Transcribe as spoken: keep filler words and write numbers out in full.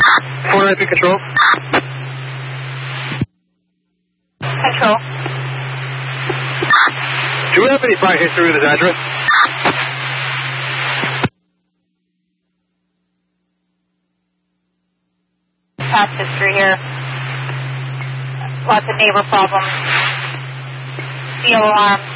four nine three control. Control. Do we have any prior history with this address? Past history here. Lots of neighbor problems. Steel alarms.